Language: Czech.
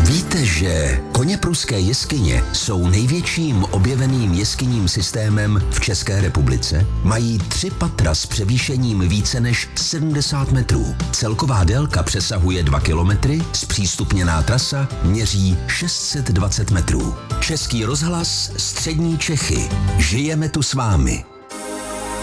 Víte, že Koněpruské jeskyně jsou největším objeveným jeskyním systémem v České republice? Mají 3 patra s převýšením více než 70 metrů. Celková délka přesahuje 2 kilometry, zpřístupněná trasa měří 620 metrů. Český rozhlas, Střední Čechy. Žijeme tu s vámi.